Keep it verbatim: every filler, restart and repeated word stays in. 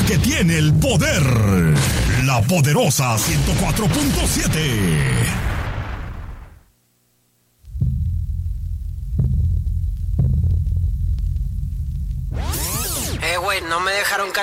que tiene el poder. La Poderosa ciento cuatro punto siete. Eh, güey, no me dejaron